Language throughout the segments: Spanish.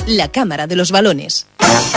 la Cámara de los Balones.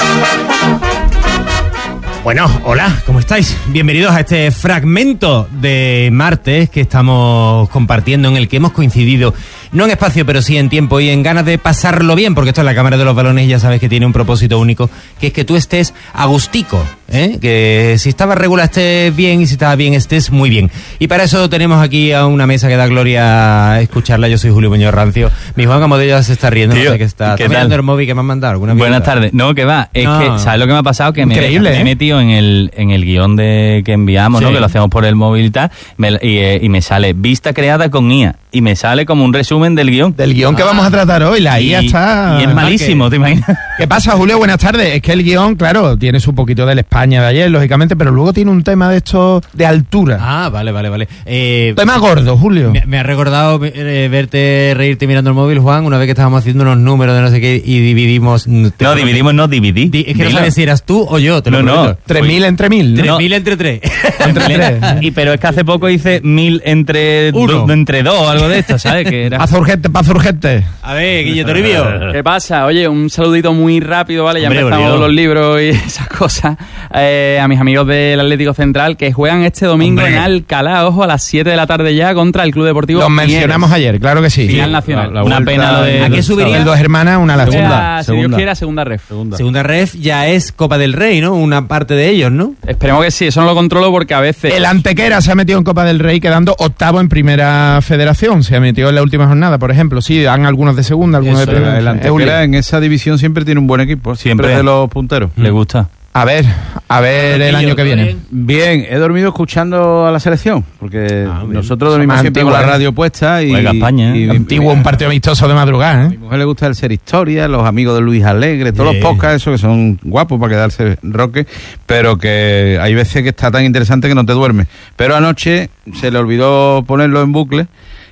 Bueno, hola, ¿cómo estáis? Bienvenidos a este fragmento de martes que estamos compartiendo, en el que hemos coincidido, no en espacio, pero sí en tiempo y en ganas de pasarlo bien, porque esto es la Cámara de los Balones y ya sabes que tiene un propósito único, que es que tú estés agustico, que si estabas regular estés bien y si estabas bien estés muy bien. Y para eso tenemos aquí a una mesa que da gloria escucharla. Yo soy Julio Muñoz Rancio. Mi Juan Amodello se está riendo, tío, no sé qué está mirando el móvil que me han mandado. ¿Alguna Buenas tardes. No, que va. Es que, ¿sabes lo que me ha pasado? Que me he metido en el guión que enviamos, sí, ¿no? Que lo hacemos por el móvil y tal, y me sale vista creada con IA. Y me sale como un resumen del guión. Del guión que vamos a tratar hoy. La IA está... Y es malísimo, ¿te imaginas? ¿Qué pasa, Julio? Buenas tardes. Es que el guión, claro, tiene su poquito del España de ayer, lógicamente, pero luego tiene un tema de esto de altura. Ah, vale. Tema gordo, Julio. Me ha recordado verte reírte mirando el móvil, Juan, una vez que estábamos haciendo unos números de no sé qué y dividimos... dividí. Es que no sabes si eras tú o yo, te lo prometo. 3.000 entre 1.000, ¿no? 3.000 entre 3. Pero es que hace poco hice 1.000 entre 2 o algo de esto, ¿sabes? Que era... Pazo urgente. A ver, Guille Toribio. ¿Qué pasa? Oye, un saludito muy rápido, ¿vale? Ya empezamos los libros y esas cosas. A mis amigos del Atlético Central, que juegan este domingo en Alcalá, ojo, a las 7 de la tarde ya, contra el Club Deportivo Los mencionamos ayer, claro que sí. Final nacional. Una pena lo de... ¿A qué subiría? El Dos Hermanas, una la segunda. Si Dios quiera, segunda ref. Segunda ref ya es Copa del Rey, ¿no? Una parte de ellos, ¿no? Esperemos que sí, eso no lo controlo porque a veces... El Antequera se ha metido en Copa del Rey quedando octavo en Primera Federación. Se ha metido en la última jornada, por ejemplo. Sí, dan algunos de segunda, algunos de primera. El Antequera en esa división siempre tiene un buen equipo. Siempre de los punteros. Le gusta. A ver el año que viene. Bien, he dormido escuchando a la selección, porque nosotros dormimos siempre con la radio puesta y... Juega España, y antiguo, un partido amistoso de madrugada, A mi mujer le gusta el Ser Historia, los amigos de Luis Alegre, todos los podcasts, esos que son guapos para quedarse roque, pero que hay veces que está tan interesante que no te duermes. Pero anoche se le olvidó ponerlo en bucle,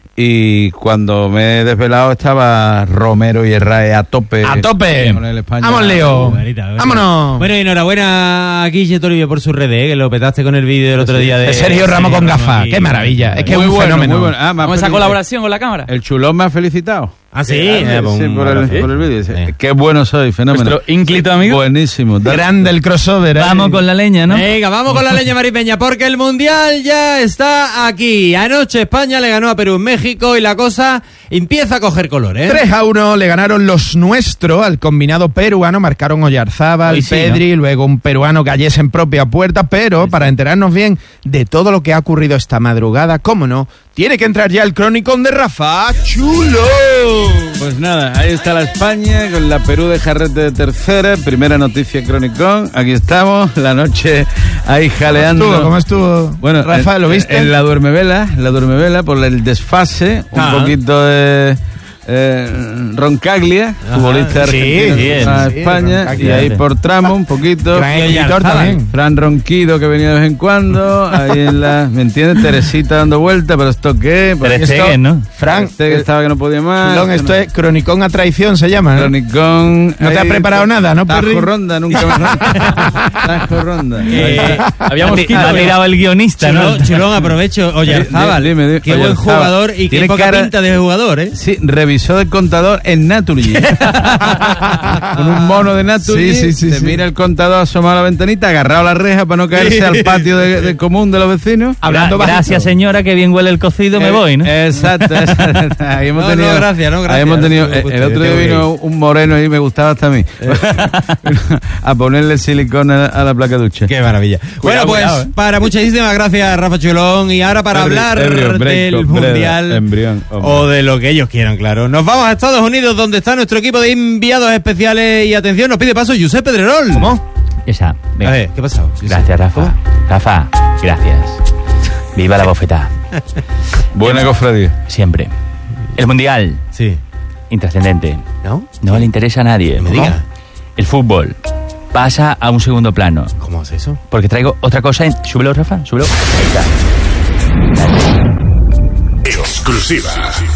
y cuando me he desvelado estaba Romero y Herrera a tope. Con el España. ¡Vamos, Leo! ¡Vámonos! Bueno, y enhorabuena a Guille Toribio por su redes, que lo petaste con el vídeo del otro día de Sergio Ramos con gafas. ¡Qué maravilla! Es que es un fenómeno. Muy bueno. ¿Cómo esa colaboración con la cámara? El Chulón me ha felicitado. Ah, sí. Por el vídeo. Qué bueno soy, fenómeno. Nuestro ínclito amigo. Buenísimo. Grande el crossover. Vamos con la leña, ¿no? Venga, vamos con la leña maripeña, porque el Mundial ya está aquí. Anoche España le ganó a Perú en México y la cosa empieza a coger color, 3-1 le ganaron los nuestros al combinado peruano. Marcaron Oyarzábal, Pedri, ¿no? Luego un peruano Gallés en propia puerta. Pero para enterarnos bien de todo lo que ha ocurrido esta madrugada, cómo no, tiene que entrar ya el cronicón de Rafa Chulo. Pues nada, ahí está la España con la Perú de Jarrete de tercera. Primera noticia cronicón. Aquí estamos, la noche ahí jaleando. ¿Cómo estuvo? Bueno, Rafa, ¿lo viste? En la duermevela por el desfase, un poquito de... Roncaglia, futbolista argentino de España, y ahí por tramo un poquito. También. Fran Ronquido, que venía de vez en cuando, ahí en la, ¿me entiendes? Teresita dando vuelta, pero ¿esto qué? Pero esto, ¿no? Frank, que estaba que no podía más. Chulón, esto es cronicón a traición, se llama, ¿no? Cronicón. No te has preparado nada, ¿no, Perry? Tajo Ronda, nunca más. Tajo Ronda. Habíamos tirado el guionista, ¿no? Chulón, aprovecho. Oyarzábal, dime, qué buen jugador y qué poca pinta de jugador, Sí, revisó del contador en Naturgy. Con un mono de Naturgy, se mira el contador asomado a la ventanita, agarrado a la reja para no caerse al patio de común de los vecinos. Hablando gracias, señora, que bien huele el cocido, me voy, ¿no? Exacto. Ahí hemos tenido, gracias. Ahí hemos tenido, el otro día vino un moreno y me gustaba hasta a mí. A ponerle silicona a la placa ducha. Qué maravilla. Bueno, pues para muchísimas gracias, Rafa Chulón. Y ahora para hablar del Mundial o de lo que ellos quieran, claro. Nos vamos a Estados Unidos, donde está nuestro equipo de enviados especiales. Y atención, nos pide paso Josep Pedrerol. ¿Cómo? Esa. A ver, ¿qué ha pasado? Gracias, Rafa. ¿Cómo? Rafa, gracias. Viva la bofetada. Buena cofradía. Siempre. El Mundial. Sí. Intrascendente. ¿No? No le interesa a nadie. Me diga. El fútbol pasa a un segundo plano. ¿Cómo es eso? Porque traigo otra cosa. Súbelo, Rafa, súbelo. Ahí está. Exclusiva.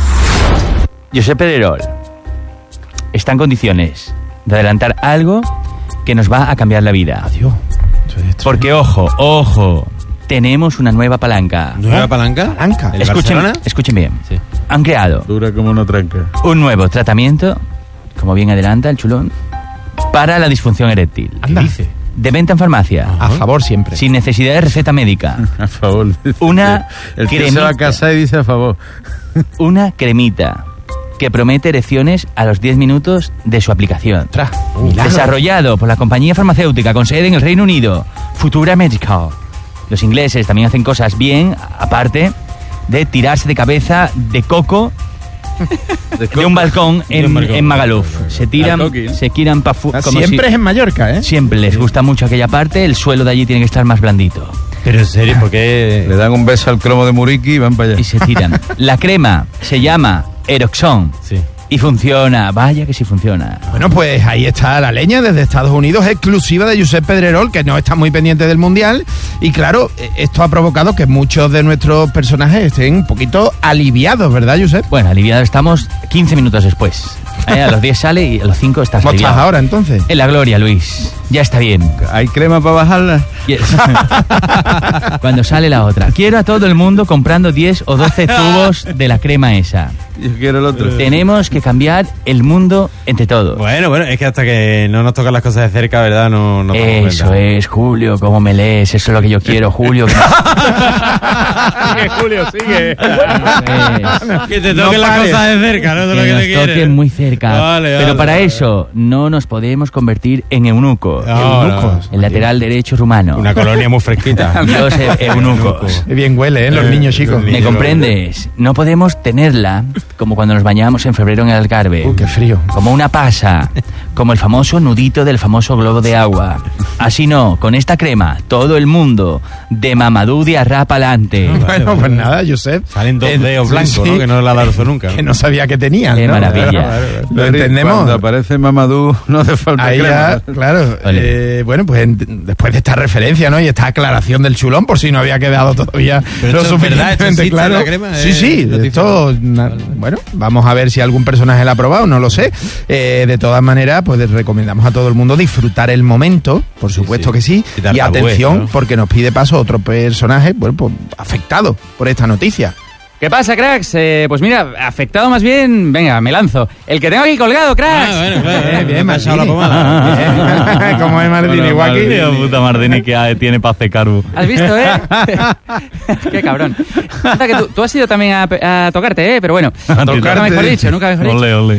Josep Pedrerol está en condiciones de adelantar algo que nos va a cambiar la vida. Adiós. Porque, ojo, tenemos una nueva palanca. ¿Nueva palanca? Escuchen bien. Sí. Han creado dura como una tranca. un nuevo tratamiento como bien adelanta el chulón, para la disfunción eréctil. Anda. ¿Qué dice? De venta en farmacia. A favor siempre. Sin necesidad de receta médica. A favor. Una El tío se va a casa y dice a favor. Una cremita que promete erecciones a los 10 minutos de su aplicación. Ostras, Desarrollado por la compañía farmacéutica con sede en el Reino Unido, Futura Medical. Los ingleses también hacen cosas bien, aparte de tirarse de cabeza de coco de un balcón en Magaluf. Se tiran para siempre es en Mallorca, ¿eh? Siempre les gusta mucho aquella parte, el suelo de allí tiene que estar más blandito. Pero en serio, ¿por qué? Le dan un beso al cromo de Muriqui y van para allá. Y se tiran. La crema se llama Eroxon. Sí. Y funciona, vaya que sí funciona. Bueno, pues ahí está la leña desde Estados Unidos, exclusiva de Josep Pedrerol, que no está muy pendiente del Mundial. Y claro, esto ha provocado que muchos de nuestros personajes estén un poquito aliviados, ¿verdad, Josep? Bueno, aliviados estamos 15 minutos después. A los 10 sale y a los 5 estás ¿Cómo aliviado. estás ahora, entonces? En la gloria, Luis. Ya está bien. ¿Hay crema para bajarla? Cuando sale la otra. Quiero a todo el mundo comprando 10 o 12 tubos de la crema esa. Yo quiero el otro. Tenemos que cambiar el mundo entre todos. Bueno, es que hasta que no nos tocan las cosas de cerca, ¿verdad? No Eso es, Julio, ¿cómo me lees? Eso es lo que yo quiero, Julio. Sigue, Julio, sigue. Que te toquen las cosas de cerca, ¿no? Que nos toquen muy cerca. Vale, pero para eso no nos podemos convertir en eunucos. No. El lateral derecho rumano. Una colonia muy fresquita. Los eunucos. Bien huele, ¿eh? Los niños chicos. ¿Me comprendes? No podemos tenerla como cuando nos bañamos en febrero en el Algarve. Qué frío. Como una pasa, como el famoso nudito del famoso globo de agua. Así no, con esta crema, todo el mundo de Mamadou de Arrá pa'lante. Bueno, pues nada, Josep. Salen dos dedos blancos, sí, ¿no? Que no la lanzó nunca. Que no sabía que tenían, Qué ¿no? maravilla. Lo entendemos. Cuando aparece Mamadou no hace falta Ahí crema. ya, claro. Bueno, pues después de esta referencia, ¿no? Y esta aclaración del chulón, por si no había quedado todavía Pero lo esto es verdad, suficientemente esto claro. existe, la crema, Sí, noticia. bueno, vamos a ver si algún personaje la ha probado, no lo sé. De todas maneras, pues recomendamos a todo el mundo disfrutar el momento, por supuesto que sí. Quitar Y tabúes, atención, ¿no? porque nos pide paso otro personaje, bueno, pues afectado por esta noticia. ¿Qué pasa, cracks? Pues mira, afectado más bien, venga, me lanzo. El que tengo aquí colgado, cracks. Bien, me ha echado la Martini. pomada. Como es Martini, Bueno, Guaki. Martini. puta Martini que tiene para hacer carbo. ¿Has visto, Qué cabrón. Anda, que tú has ido también a tocarte, pero bueno. Nunca mejor dicho, nunca mejor dicho.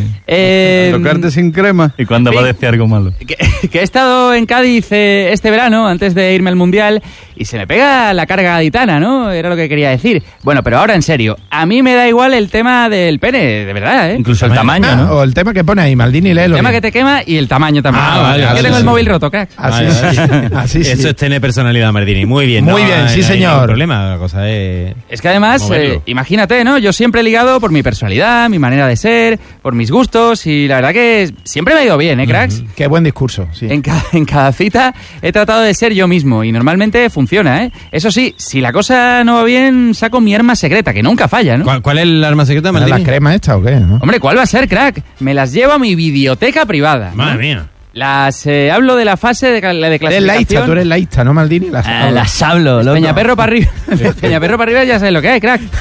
Ole. Tocarte sin crema. ¿Y cuándo va a decir algo malo? Que he estado en Cádiz este verano, antes de irme al Mundial, y se me pega la carga gaditana, ¿no? Era lo que quería decir. Bueno, pero ahora en serio, a mí me da igual el tema del pene, de verdad, Incluso el tamaño, ¿no? O el tema que pone ahí, Maldini, léelo. El tema bien. que te quema y el tamaño también. Vale, Es que vale, tengo sí. el móvil roto, crack. Así, Así sí. Eso es tener personalidad, Martini. Muy bien. Muy ¿no? bien, sí, No hay señor. ningún problema. La cosa es... Es que además, Moverlo. imagínate, ¿no? Yo siempre he ligado por mi personalidad, mi manera de ser, por mis gustos, y la verdad que siempre me ha ido bien, cracks? Qué buen discurso, sí. En cada cita he tratado de ser yo mismo y normalmente funciona, ¿eh? Eso sí, si la cosa no va bien, saco mi arma secreta, que nunca falla, ¿no? ¿Cuál es el arma secreta, ¿La Martini? crema esta o qué? ¿No? Hombre, ¿cuál va a ser, crack? Me las llevo a mi videoteca privada. ¿no? Madre mía. Hablo de la fase de Eres clasificación. laísta, tú eres laísta, ¿no, Maldini? Las hablo, loco. Peñaperro para arriba. Peñaperro para arriba ya sabes lo que hay, crack.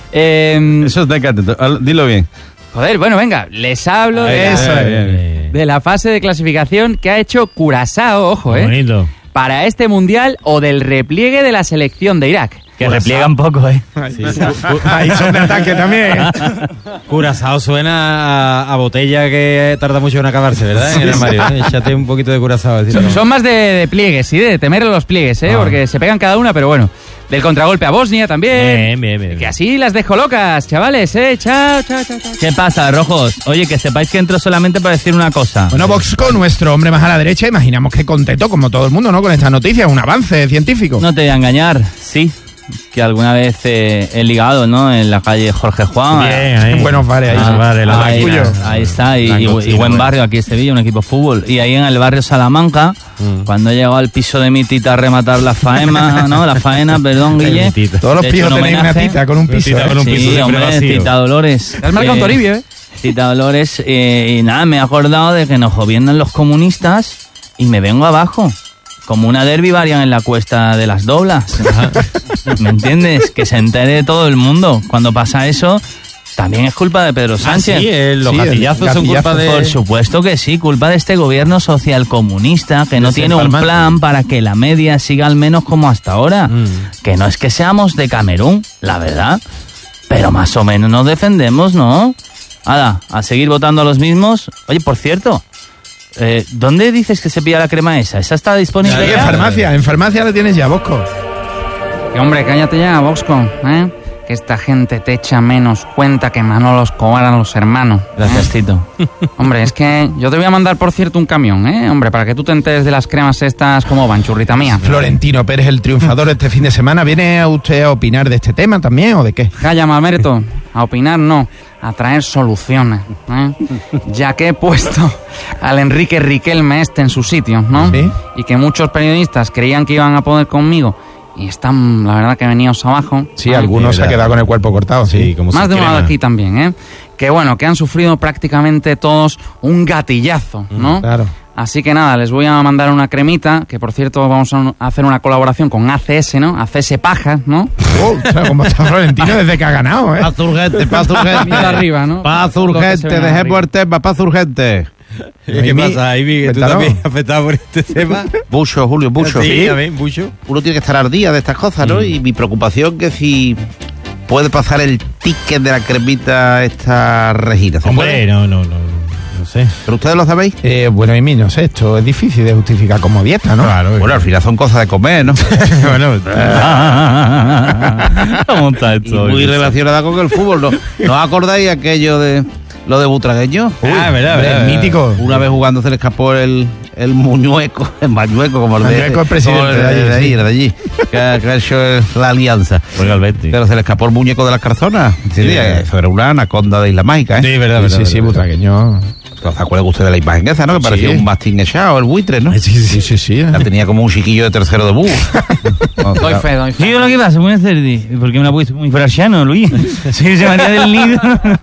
Eso es Decate. Dilo bien. Joder, bueno, venga, les hablo de, Eso la, es. de la fase de clasificación que ha hecho Curazao, ojo, Qué bonito. para este mundial o del repliegue de la selección de Irak. Que repliega un poco, Ahí son de ataque también. Curazao suena a botella que tarda mucho en acabarse, ¿verdad? En el armario. Échate un poquito de Curazao. Son más de pliegues, sí, de temer los pliegues, porque se pegan cada una, pero bueno. Del contragolpe a Bosnia también. Bien. Que así las dejo locas, chavales, Chao. ¿Qué pasa, rojos? Oye, que sepáis que entro solamente para decir una cosa. Bueno, Voxco, nuestro hombre más a la derecha, imaginamos que contento, como todo el mundo, ¿no? Con esta noticia, un avance científico. No te voy a engañar, sí, que alguna vez he ligado, ¿no? En la calle Jorge Juan. Bien, ahí. Buenos bares ahí. Ahí está, y Langostino, buen bueno. barrio aquí en Sevilla, un equipo de fútbol. Y ahí en el barrio Salamanca, cuando he llegado al piso de mi tita a rematar la faena, ¿no? La faena, perdón, Guille. Mi tita. Todos los He hecho pijos un tenéis una homenaje. tita con un piso. tita con un Sí, piso siempre hombre, vacío. Tita Dolores. Te has marcado un Toribio, Tita Dolores, y nada, me he acordado de que nos gobiernan los comunistas y me vengo abajo. Como una derbi varian en la cuesta de las doblas. ¿Me entiendes? Que se entere todo el mundo. Cuando pasa eso, también es culpa de Pedro Sánchez. Los gatillazos son culpa de... Por supuesto que sí, culpa de este gobierno socialcomunista que no tiene un plan para que la media siga al menos como hasta ahora. Que no es que seamos de Camerún, la verdad, pero más o menos nos defendemos, ¿no? Ahora, a seguir votando a los mismos. Oye, por cierto, ¿dónde dices que se pilla la crema esa? ¿Esa está disponible ya? En farmacia la tienes ya, Bosco. Hombre, cállate ya, Bosco, que esta gente te echa menos cuenta que Manolo Escobar a los hermanos. Gracias, Tito. Hombre, es que yo te voy a mandar, por cierto, un camión, hombre, para que tú te enteres de las cremas estas como van, churrita mía. Florentino Pérez, el triunfador este fin de semana. ¿Viene usted a opinar de este tema también o de qué? Calla, Mamerto, a opinar no, a traer soluciones, ya que he puesto al Enrique Riquelme en su sitio, ¿no? ¿Sí? Y que muchos periodistas creían que iban a poder conmigo. Y están, la verdad, que venidos abajo. Sí, algunos se ha quedado con el cuerpo cortado, sí. Como más de uno de aquí también, Que bueno, que han sufrido prácticamente todos un gatillazo, ¿no? Claro. Así que nada, les voy a mandar una cremita, que por cierto vamos a hacer una colaboración con ACS, ¿no? ACS Pajas, ¿no? O sea, como está Florentino desde que ha ganado, Paz urgente. Mira arriba, ¿no? Paz urgente, dejemos el tema, paz urgente. ¿Qué pasa, Ivy? ¿Que tú también afectado por este tema? Mucho, Julio, mucho. Sí, mucho. Uno tiene que estar al día de estas cosas, ¿no? Y mi preocupación que si puede pasar el ticket de la cremita esta Regina. Hombre, no sé. ¿Pero ustedes lo sabéis? Bueno, Amy, no sé, esto es difícil de justificar como dieta, ¿no? Claro. Bueno, al final son cosas de comer, ¿no? Bueno, ¿cómo está esto? Y muy relacionada con el fútbol, ¿no? ¿No os acordáis aquello de lo de Butragueño? Verdad. Mítico. Una vez jugando se le escapó el muñeco, el mañueco, como el muñeco el presidente de allí, que ha hecho la alianza. Pero se le escapó el muñeco de las Carzonas. Sí, eso era una anaconda de Isla Mágica, Sí, verdad. Sí, Butragueño. ¿Se acuerdan ustedes de la imagen esa, no? Que parecía un mastín echado, el buitre, ¿no? Sí. La tenía como un chiquillo de tercero de búho. Doy fe. Digo lo que pasa, buenas tardes. Porque me la ha puesto muy frasiano, Luis. Soy José María del Nido.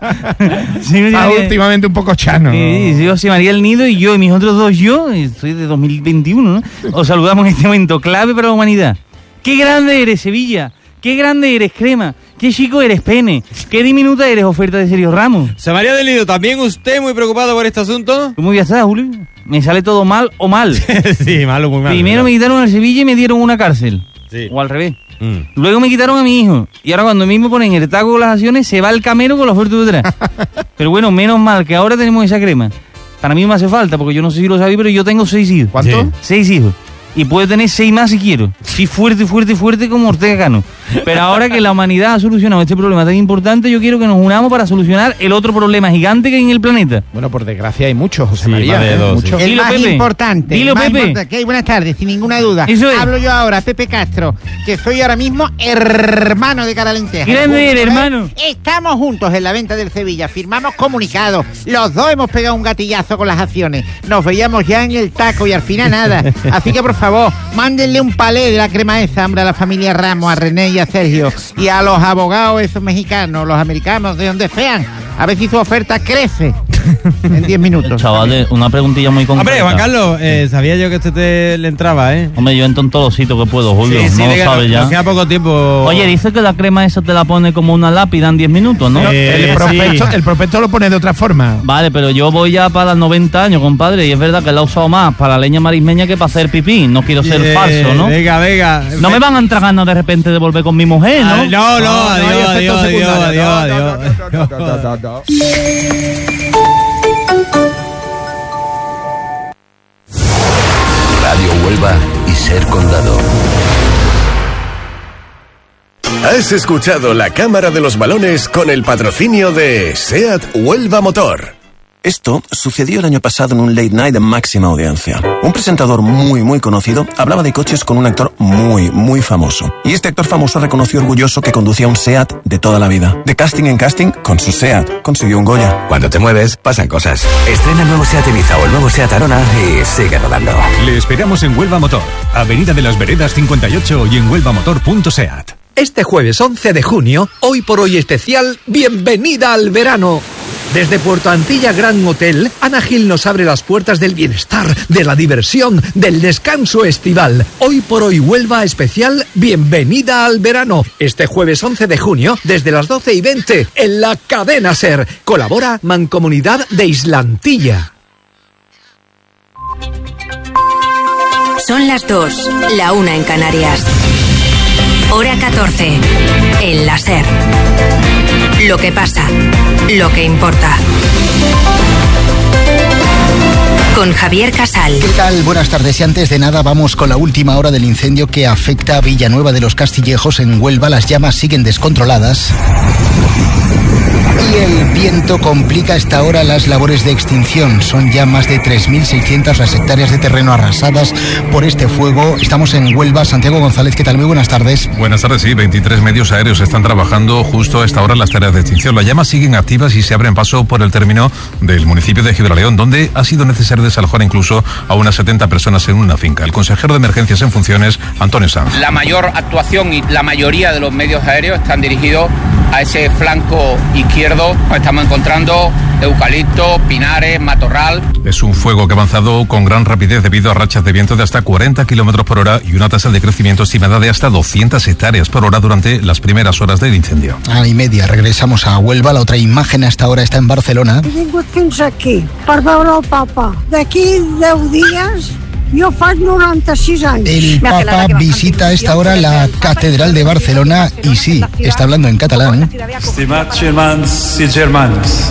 Últimamente un poco chano. Sí, soy José María del Nido y yo y mis otros dos soy de 2021, ¿no? Os saludamos en este momento clave para la humanidad. ¡Qué grande eres, Sevilla! ¡Qué grande eres, Crema! ¡Qué chico eres, Pene! ¡Qué diminuta eres, oferta de Sergio Ramos! José María del Nido, ¿también usted muy preocupado por este asunto? ¿Cómo voy a estar, Julio? Me sale todo mal o mal. Sí, malo, muy mal. Primero me quitaron al Sevilla y me dieron una cárcel. Sí. O al revés. Luego me quitaron a mi hijo. Y ahora cuando mismo ponen el taco con las acciones, se va el camero con la oferta de detrás. Pero bueno, menos mal que ahora tenemos esa crema. Para mí me hace falta, porque yo no sé si lo sabía, pero yo tengo 6 hijos. ¿Cuánto? Sí. 6 hijos. Y puedo tener 6 más si quiero. Sí, fuerte como Ortega Cano. Pero ahora que la humanidad ha solucionado este problema tan importante, yo quiero que nos unamos para solucionar el otro problema gigante que hay en el planeta. Bueno, por desgracia hay muchos, José María. Muchos. El Dilo, más Pepe. importante. Dilo, más Pepe. importante. Buenas tardes, sin ninguna duda. Eso es. Hablo yo ahora, Pepe Castro, que soy ahora mismo hermano de Cara Lenteja. Grande eres, hermano. Estamos juntos en la venta del Sevilla, firmamos comunicados. Los dos hemos pegado un gatillazo con las acciones. Nos veíamos ya en el taco y al final nada. Así que, por favor, mándenle un palé de la crema esa, hombre, a la familia Ramos, a René y a Sergio. Y a los abogados esos mexicanos, los americanos, de donde sean, a ver si su oferta crece en 10 minutos. Chavales, una preguntilla muy concreta. Hombre, Juan Carlos, sabía yo que este le entraba, ¿eh? Hombre, yo entro en todos los sitios que puedo, Julio. Sí, no lo sabes ya. Nos queda poco tiempo. Oye, dice que la crema esa te la pone como una lápida en 10 minutos, ¿no? El prospecto lo pone de otra forma. Vale, pero yo voy ya para los 90 años, compadre, y es verdad que la he usado más para la leña marismeña que para hacer pipí. No quiero ser falso, ¿no? Venga. No me van a entrar ganas de repente de volver con mi mujer, ¿no? No, adiós. Radio Huelva y Ser Condado. Has escuchado La Cámara de los Balones con el patrocinio de SEAT Huelva Motor. Esto sucedió el año pasado en un late night de máxima audiencia. Un presentador muy conocido hablaba de coches con un actor muy famoso. Y este actor famoso reconoció orgulloso que conducía un SEAT de toda la vida. De casting en casting, con su SEAT consiguió un Goya. Cuando te mueves, pasan cosas. Estrena el nuevo SEAT Ibiza o el nuevo SEAT Arona y sigue rodando. Le esperamos en Huelva Motor, Avenida de las Veredas 58 y en huelvamotor.seat. Este jueves 11 de junio, hoy por hoy especial, bienvenida al verano. Desde Puerto Antilla Gran Hotel, Ana Gil nos abre las puertas del bienestar, de la diversión, del descanso estival. Hoy por hoy Huelva especial Bienvenida al verano. Este jueves 11 de junio, desde las 12:20, en la Cadena SER. Colabora Mancomunidad de Islantilla. Son las 2, la 1 en Canarias. Hora 14, en la SER. Lo que pasa, lo que importa. Con Javier Casal. ¿Qué tal? Buenas tardes. Y antes de nada vamos con la última hora del incendio que afecta a Villanueva de los Castillejos en Huelva. Las llamas siguen descontroladas. Y el viento complica a esta hora las labores de extinción. Son ya más de 3.600 las hectáreas de terreno arrasadas por este fuego. Estamos en Huelva. Santiago González, ¿qué tal? Muy buenas tardes. Buenas tardes, sí. 23 medios aéreos están trabajando justo a esta hora en las tareas de extinción. Las llamas siguen activas y se abren paso por el término del municipio de Gibraleón, donde ha sido necesario desalojar incluso a unas 70 personas en una finca. El consejero de emergencias en funciones, Antonio Sanz. La mayor actuación y la mayoría de los medios aéreos están dirigidos a ese flanco izquierdo. Estamos encontrando eucalipto, pinares, matorral. Es un fuego que ha avanzado con gran rapidez debido a rachas de viento de hasta 40 kilómetros por hora y una tasa de crecimiento estimada de hasta 200 hectáreas por hora durante las primeras horas del incendio. 1:30, regresamos a Huelva. La otra imagen hasta ahora está en Barcelona. He vingut fins aquí per veure el papa. D'aquí 10 dies jo faig 96 anys. El Papa visita a esta hora la Catedral de Barcelona y sí, está hablando en catalán. Estimats germans i germanes,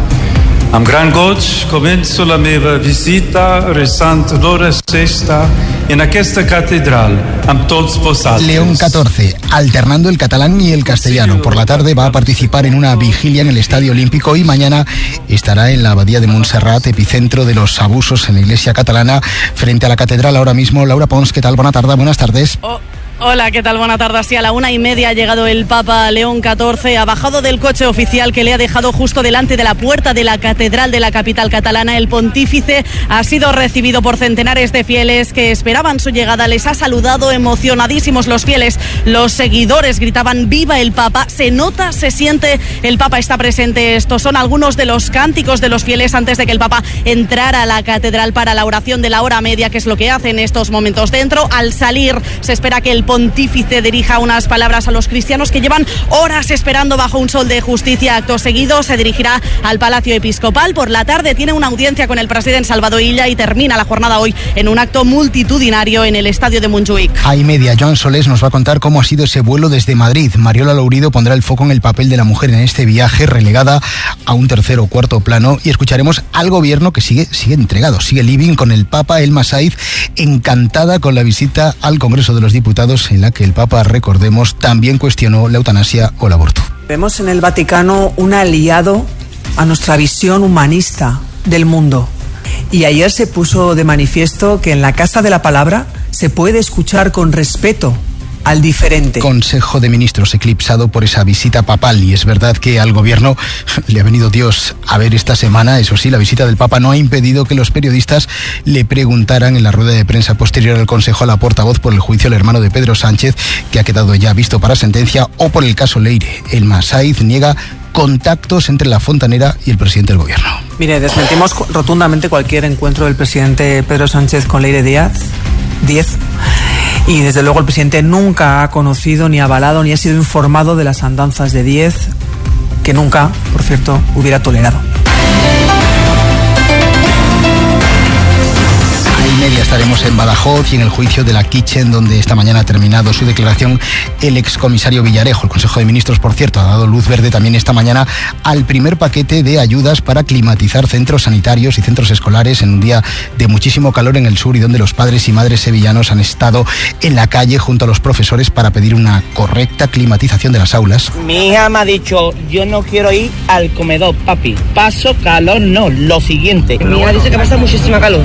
amb gran goig començo la meva visita resant l'hora sexta en aquesta catedral amb tots vosaltres. León XIV, alternando el catalán y el castellano. Por la tarde va a participar en una vigilia en el Estadio Olímpico y mañana estará en la Abadía de Montserrat, epicentro de los abusos en la Iglesia catalana, frente a la catedral ahora mismo. Laura Pons, ¿qué tal? Buenas tardes. Hola, ¿qué tal? Buenas tardes. Sí, a la 1:30 ha llegado el Papa León XIV, ha bajado del coche oficial que le ha dejado justo delante de la puerta de la catedral de la capital catalana. El pontífice ha sido recibido por centenares de fieles que esperaban su llegada. Les ha saludado emocionadísimos los fieles. Los seguidores gritaban ¡Viva el Papa! Se nota, se siente, el Papa está presente. Estos son algunos de los cánticos de los fieles antes de que el Papa entrara a la catedral para la oración de la hora media, que es lo que hace en estos momentos. Dentro, al salir, se espera que el pontífice dirija unas palabras a los cristianos que llevan horas esperando bajo un sol de justicia. Acto seguido se dirigirá al Palacio Episcopal. Por la tarde tiene una audiencia con el presidente Salvador Illa y termina la jornada hoy en un acto multitudinario en el estadio de Montjuïc. 1:30, Joan Solés nos va a contar cómo ha sido ese vuelo desde Madrid. Mariola Lourido pondrá el foco en el papel de la mujer en este viaje, relegada a un tercer o cuarto plano, y escucharemos al gobierno que sigue entregado, sigue living con el Papa. Elma Saiz, encantada con la visita al Congreso de los Diputados, en la que el Papa, recordemos, también cuestionó la eutanasia o el aborto. Vemos en el Vaticano un aliado a nuestra visión humanista del mundo. Y ayer se puso de manifiesto que en la Casa de la Palabra se puede escuchar con respeto al diferente. Consejo de Ministros eclipsado por esa visita papal, y es verdad que al gobierno le ha venido Dios a ver esta semana. Eso sí, la visita del Papa no ha impedido que los periodistas le preguntaran en la rueda de prensa posterior al Consejo a la portavoz por el juicio al hermano de Pedro Sánchez, que ha quedado ya visto para sentencia, o por el caso Leire. Elma Saiz niega contactos entre la fontanera y el presidente del gobierno. Mire, desmentimos rotundamente cualquier encuentro del presidente Pedro Sánchez con Leire Díaz. Y desde luego el presidente nunca ha conocido, ni avalado, ni ha sido informado de las andanzas de Díez, que nunca, por cierto, hubiera tolerado. 1:30 estaremos en Badajoz y en el juicio de la Kitchen, donde esta mañana ha terminado su declaración el excomisario Villarejo. El Consejo de Ministros, por cierto, ha dado luz verde también esta mañana al primer paquete de ayudas para climatizar centros sanitarios y centros escolares en un día de muchísimo calor en el sur, y donde los padres y madres sevillanos han estado en la calle junto a los profesores para pedir una correcta climatización de las aulas. Mi hija me ha dicho, yo no quiero ir al comedor, papi. Paso calor, no, lo siguiente. Mi hija dice que pasa muchísima calor.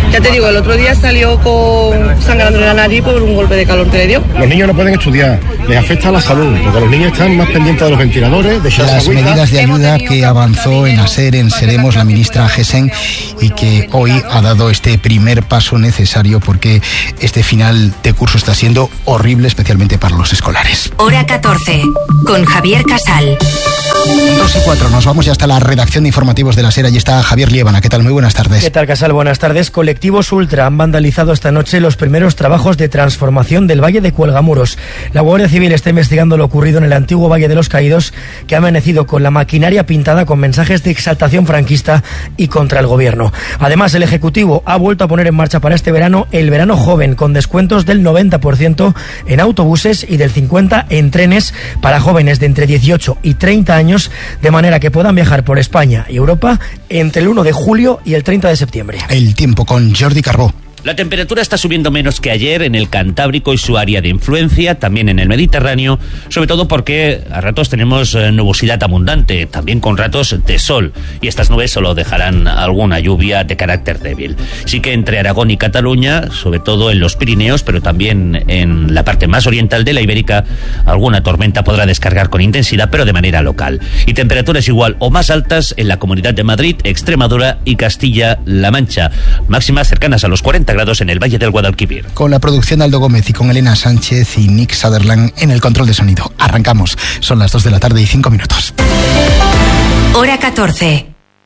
Ya te digo, el otro día salió con sangrando en la nariz por un golpe de calor que le dio. Los niños no pueden estudiar, les afecta a la salud, porque los niños están más pendientes de los ventiladores, de las medidas de ayuda que avanzó en ASER, en Seremos, la ministra Gesen, y que hoy ha dado este primer paso necesario porque este final de curso está siendo horrible, especialmente para los escolares. Hora 14, con Javier Casal. 2:04, nos vamos ya hasta la redacción de informativos de la SER. Allí está Javier Liébana. ¿Qué tal? Muy buenas tardes. ¿Qué tal, Casal? Buenas tardes. Colectivos Ultra han vandalizado esta noche los primeros trabajos de transformación del Valle de Cuelgamuros. La Guardia Civil está investigando lo ocurrido en el antiguo Valle de los Caídos, que ha amanecido con la maquinaria pintada con mensajes de exaltación franquista y contra el gobierno. Además, el Ejecutivo ha vuelto a poner en marcha para este verano el verano joven, con descuentos del 90% en autobuses y del 50% en trenes para jóvenes de entre 18 y 30 años, de manera que puedan viajar por España y Europa entre el 1 de julio y el 30 de septiembre. El tiempo con Jordi Carbó. La temperatura está subiendo menos que ayer en el Cantábrico y su área de influencia, también en el Mediterráneo, sobre todo porque a ratos tenemos nubosidad abundante, también con ratos de sol, y estas nubes solo dejarán alguna lluvia de carácter débil. Sí que entre Aragón y Cataluña, sobre todo en los Pirineos, pero también en la parte más oriental de la Ibérica, alguna tormenta podrá descargar con intensidad, pero de manera local. Y temperaturas igual o más altas en la Comunidad de Madrid, Extremadura y Castilla-La Mancha, máximas cercanas a los 40 grados en el Valle del Guadalquivir. Con la producción de Aldo Gómez y con Elena Sánchez y Nick Sutherland en el control de sonido. Arrancamos. Son las 2 de la tarde y 5 minutos. Hora 14.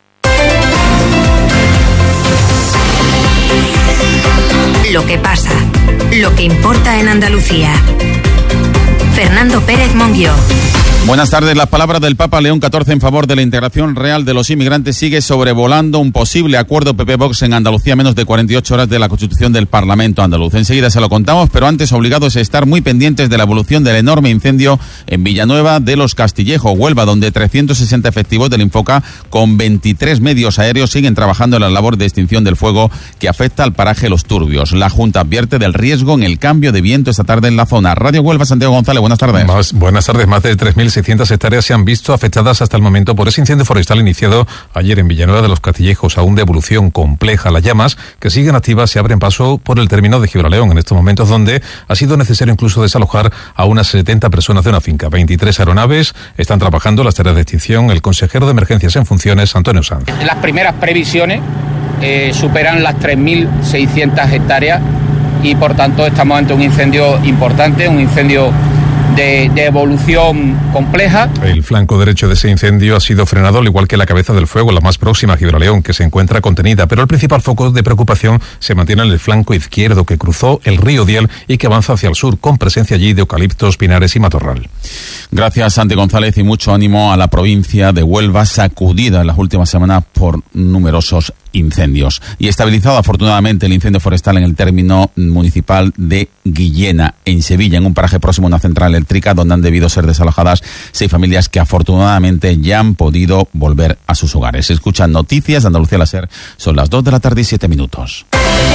Lo que pasa, lo que importa en Andalucía. Fernando Pérez Monguió. Buenas tardes. Las palabras del Papa León XIV en favor de la integración real de los inmigrantes sigue sobrevolando un posible acuerdo PP-Vox en Andalucía a menos de 48 horas de la constitución del Parlamento andaluz. Enseguida se lo contamos, pero antes obligados a estar muy pendientes de la evolución del enorme incendio en Villanueva de los Castillejos, Huelva, donde 360 efectivos del Infoca con 23 medios aéreos siguen trabajando en la labor de extinción del fuego que afecta al paraje Los Turbios. La Junta advierte del riesgo en el cambio de viento esta tarde en la zona. Radio Huelva, Santiago González, buenas tardes. Buenas tardes. Más de 3.600 hectáreas se han visto afectadas hasta el momento por ese incendio forestal iniciado ayer en Villanueva de los Castillejos, aún de evolución compleja. Las llamas, que siguen activas, se abren paso por el término de Gibraleón, en estos momentos donde ha sido necesario incluso desalojar a unas 70 personas de una finca. 23 aeronaves están trabajando las tareas de extinción. El consejero de emergencias en funciones, Antonio Sanz. Las primeras previsiones superan las 3.600 hectáreas y por tanto estamos ante un incendio importante, un incendio de evolución compleja. El flanco derecho de ese incendio ha sido frenado, al igual que la cabeza del fuego, la más próxima a Gibraleón, que se encuentra contenida, pero el principal foco de preocupación se mantiene en el flanco izquierdo, que cruzó el río Diel y que avanza hacia el sur, con presencia allí de eucaliptos, pinares y matorral. Gracias, Santi González, y mucho ánimo a la provincia de Huelva, sacudida en las últimas semanas por numerosos incendios. Y estabilizado afortunadamente el incendio forestal en el término municipal de Guillena, en Sevilla, en un paraje próximo a una central eléctrica donde han debido ser desalojadas 6 familias que afortunadamente ya han podido volver a sus hogares. Escuchan Noticias de Andalucía la SER, son las 2 de la tarde y 7 minutos.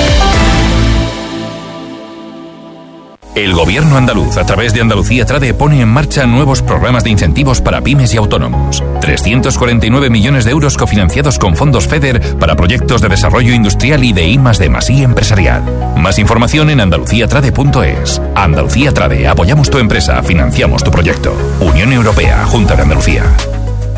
El gobierno andaluz, a través de Andalucía Trade, pone en marcha nuevos programas de incentivos para pymes y autónomos. 349 millones de euros cofinanciados con fondos FEDER para proyectos de desarrollo industrial y de I+D+I empresarial. Más información en andaluciatrade.es. Andalucía Trade, apoyamos tu empresa, financiamos tu proyecto. Unión Europea, Junta de Andalucía.